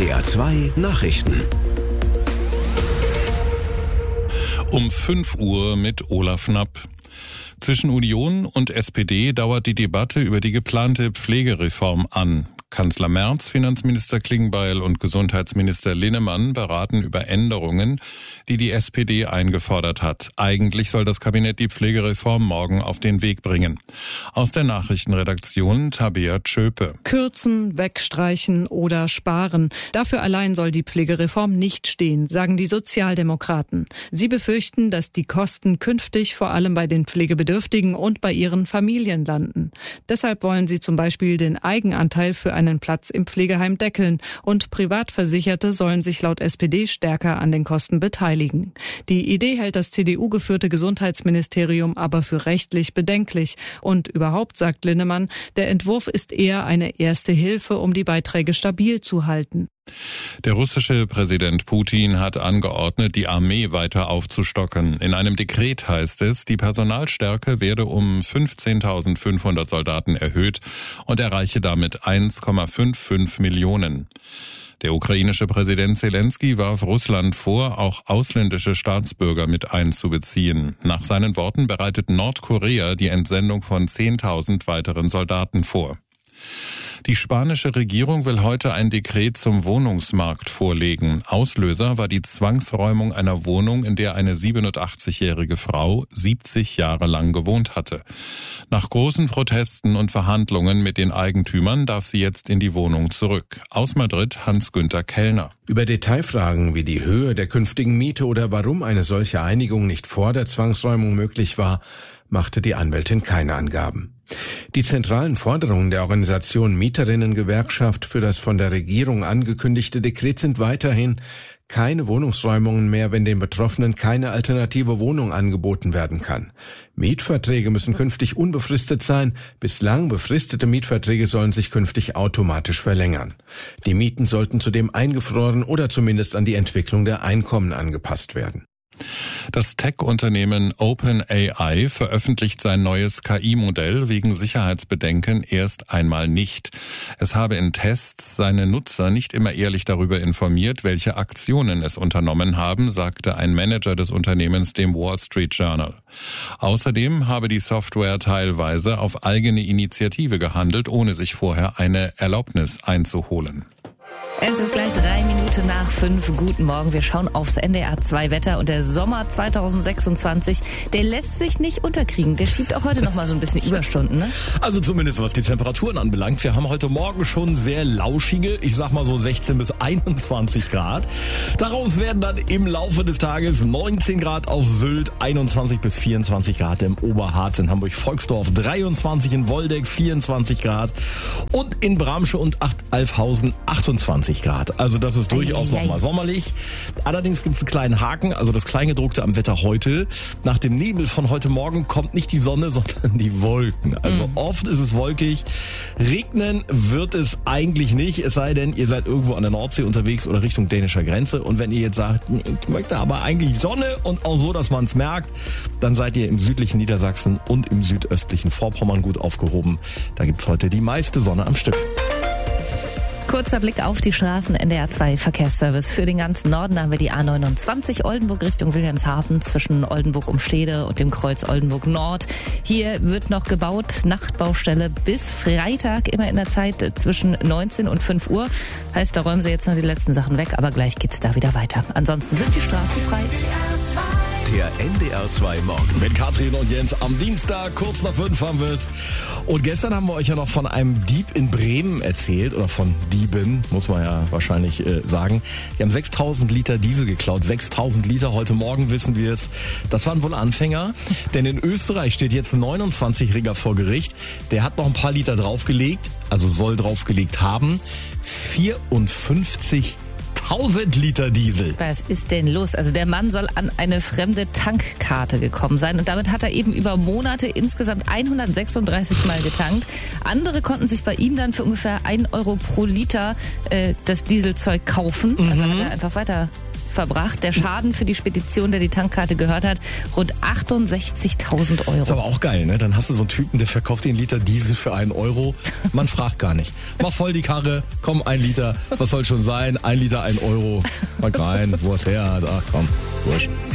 NDR 2 Nachrichten. Um 5 Uhr mit Olaf Knapp. Zwischen Union und SPD dauert die Debatte über die geplante Pflegereform an. Kanzler Merz, Finanzminister Klingbeil und Gesundheitsminister Linnemann beraten über Änderungen, die die SPD eingefordert hat. Eigentlich soll das Kabinett die Pflegereform morgen auf den Weg bringen. Aus der Nachrichtenredaktion Tabea Tschöpe. Kürzen, wegstreichen oder sparen. Dafür allein soll die Pflegereform nicht stehen, sagen die Sozialdemokraten. Sie befürchten, dass die Kosten künftig vor allem bei den Pflegebedürftigen und bei ihren Familien landen. Deshalb wollen sie zum Beispiel den Eigenanteil für einen Platz im Pflegeheim deckeln und Privatversicherte sollen sich laut SPD stärker an den Kosten beteiligen. Die Idee hält das CDU-geführte Gesundheitsministerium aber für rechtlich bedenklich. Und überhaupt, sagt Linnemann, der Entwurf ist eher eine erste Hilfe, um die Beiträge stabil zu halten. Der russische Präsident Putin hat angeordnet, die Armee weiter aufzustocken. In einem Dekret heißt es, die Personalstärke werde um 15.500 Soldaten erhöht und erreiche damit 1,55 Millionen. Der ukrainische Präsident Zelensky warf Russland vor, auch ausländische Staatsbürger mit einzubeziehen. Nach seinen Worten bereitet Nordkorea die Entsendung von 10.000 weiteren Soldaten vor. Die spanische Regierung will heute ein Dekret zum Wohnungsmarkt vorlegen. Auslöser war die Zwangsräumung einer Wohnung, in der eine 87-jährige Frau 70 Jahre lang gewohnt hatte. Nach großen Protesten und Verhandlungen mit den Eigentümern darf sie jetzt in die Wohnung zurück. Aus Madrid Hans-Günther Kellner. Über Detailfragen wie die Höhe der künftigen Miete oder warum eine solche Einigung nicht vor der Zwangsräumung möglich war, machte die Anwältin keine Angaben. Die zentralen Forderungen der Organisation Mieterinnen-Gewerkschaft für das von der Regierung angekündigte Dekret sind weiterhin keine Wohnungsräumungen mehr, wenn den Betroffenen keine alternative Wohnung angeboten werden kann. Mietverträge müssen künftig unbefristet sein. Bislang befristete Mietverträge sollen sich künftig automatisch verlängern. Die Mieten sollten zudem eingefroren oder zumindest an die Entwicklung der Einkommen angepasst werden. Das Tech-Unternehmen OpenAI veröffentlicht sein neues KI-Modell wegen Sicherheitsbedenken erst einmal nicht. Es habe in Tests seine Nutzer nicht immer ehrlich darüber informiert, welche Aktionen es unternommen haben, sagte ein Manager des Unternehmens dem Wall Street Journal. Außerdem habe die Software teilweise auf eigene Initiative gehandelt, ohne sich vorher eine Erlaubnis einzuholen. Es ist gleich 3 Minuten nach 5. Guten Morgen. Wir schauen aufs NDR 2 Wetter und der Sommer 2026, der lässt sich nicht unterkriegen. Der schiebt auch heute noch mal so ein bisschen Überstunden, ne? Also zumindest was die Temperaturen anbelangt. Wir haben heute Morgen schon sehr lauschige, ich sag mal so 16 bis 21 Grad. Daraus werden dann im Laufe des Tages 19 Grad auf Sylt, 21 bis 24 Grad im Oberharz, in Hamburg-Volksdorf, 23 in Woldeck, 24 Grad und in Bramsche und Alfhausen 28 Grad. Also das ist durchaus nochmal sommerlich. Allerdings gibt es einen kleinen Haken, also das Kleingedruckte am Wetter heute. Nach dem Nebel von heute Morgen kommt nicht die Sonne, sondern die Wolken. Also oft ist es wolkig. Regnen wird es eigentlich nicht, es sei denn, ihr seid irgendwo an der Nordsee unterwegs oder Richtung dänischer Grenze. Und wenn ihr jetzt sagt, ich möchte aber eigentlich Sonne und auch so, dass man es merkt, dann seid ihr im südlichen Niedersachsen und im südöstlichen Vorpommern gut aufgehoben. Da gibt es heute die meiste Sonne am Stück. Kurzer Blick auf die Straßen, NDR 2 Verkehrsservice. Für den ganzen Norden haben wir die A29 Oldenburg Richtung Wilhelmshaven zwischen Oldenburg-Umstede und dem Kreuz Oldenburg Nord. Hier wird noch gebaut, Nachtbaustelle bis Freitag, immer in der Zeit zwischen 19 und 5 Uhr. Heißt, da räumen sie jetzt noch die letzten Sachen weg, aber gleich geht's da wieder weiter. Ansonsten sind die Straßen frei. Der NDR 2 Morgen. Mit Katrin und Jens am Dienstag, kurz nach 5 haben wir es. Und gestern haben wir euch ja noch von einem Dieb in Bremen erzählt, oder von Dieben, muss man ja wahrscheinlich sagen. Die haben 6.000 Liter Diesel geklaut, 6.000 Liter, heute Morgen wissen wir es. Das waren wohl Anfänger, denn in Österreich steht jetzt ein 29-Jähriger vor Gericht. Der hat noch ein paar Liter draufgelegt, also soll draufgelegt haben. 54.000 Liter Diesel. Was ist denn los? Also der Mann soll an eine fremde Tankkarte gekommen sein und damit hat er eben über Monate insgesamt 136 Mal getankt. Andere konnten sich bei ihm dann für ungefähr 1 Euro pro Liter das Dieselzeug kaufen. Also hat er einfach weiter verbracht. Der Schaden für die Spedition, der die Tankkarte gehört hat, rund 68.000 Euro. Ist aber auch geil, ne? Dann hast du so einen Typen, der verkauft dir einen Liter Diesel für 1 Euro. Man fragt gar nicht. Mach voll die Karre, komm, 1 Liter, was soll schon sein? 1 Liter, 1 Euro. Mal rein, wo es her hat. Ach komm, wurscht.